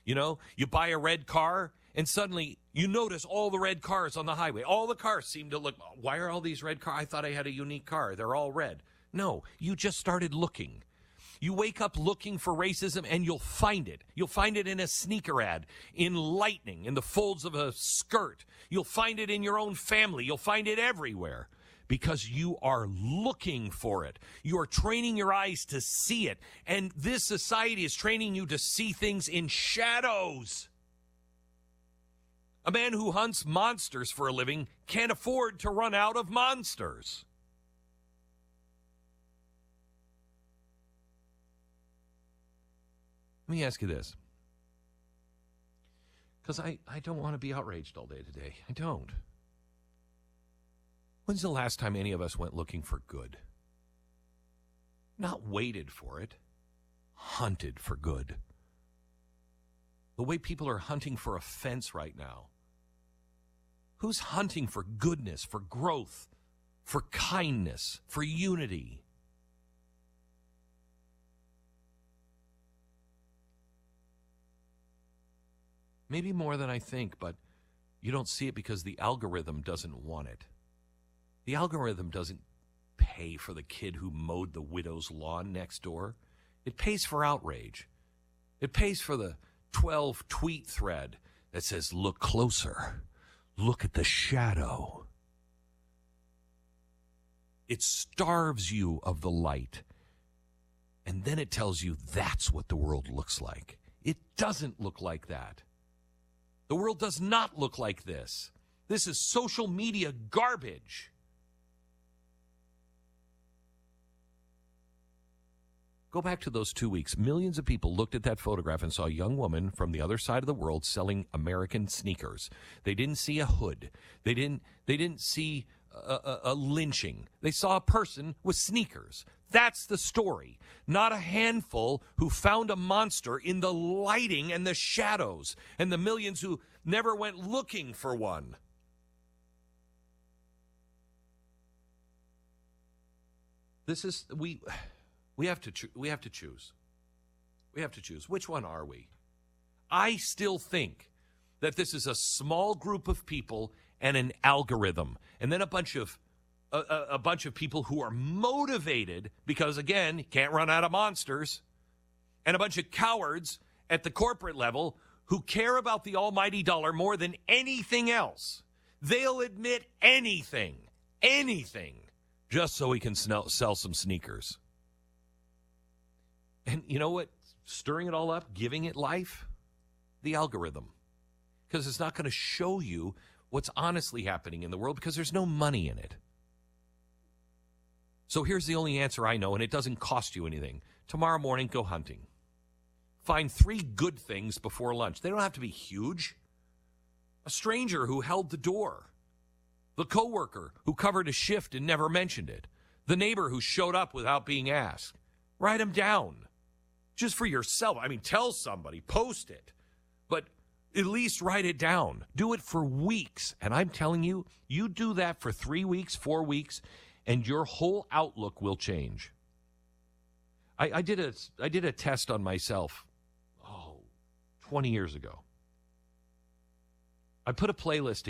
You know, you buy a red car, and suddenly you notice all the red cars on the highway. All the cars seem to look, why are all these red cars? I thought I had a unique car. They're all red. No, you just started looking. You wake up looking for racism, and you'll find it. You'll find it in a sneaker ad, in lightning, in the folds of a skirt. You'll find it in your own family. You'll find it everywhere because you are looking for it. You are training your eyes to see it. And this society is training you to see things in shadows. A man who hunts monsters for a living can't afford to run out of monsters. Let me ask you this, because I don't want to be outraged all day today. I don't. When's the last time any of us went looking for good? Not waited for it, hunted for good. The way people are hunting for offense right now. Who's hunting for goodness, for growth, for kindness, for unity? Maybe more than I think, but you don't see it because the algorithm doesn't want it. The algorithm doesn't pay for the kid who mowed the widow's lawn next door. It pays for outrage. It pays for the 12-tweet thread that says, look closer. Look at the shadow. It starves you of the light. And then it tells you that's what the world looks like. It doesn't look like that. The world does not look like this. This is social media garbage. Go back to those 2 weeks. Millions of people looked at that photograph and saw a young woman from the other side of the world selling American sneakers. They didn't see a hood. They didn't see a lynching. They saw a person with sneakers. That's the story. Not a handful who found a monster in the lighting and the shadows, and the millions who never went looking for one. This is we have to choose. We have to choose. Which one are we? I still think that this is a small group of people and an algorithm, and then a bunch of people who are motivated because, again, you can't run out of monsters, and a bunch of cowards at the corporate level who care about the almighty dollar more than anything else. They'll admit anything, just so he can sell some sneakers. And you know what? Stirring it all up, giving it life? The algorithm. Because it's not going to show you what's honestly happening in the world because there's no money in it. So here's the only answer I know, and it doesn't cost you anything. Tomorrow morning, go hunting. Find 3 good things before lunch. They don't have to be huge. A stranger who held the door. The coworker who covered a shift and never mentioned it. The neighbor who showed up without being asked. Write them down. Just for yourself. I mean, tell somebody. Post it. But at least write it down. Do it for weeks. And I'm telling you, you do that for 3 weeks, 4 weeks, and your whole outlook will change. I did a test on myself 20 years ago. I put a playlist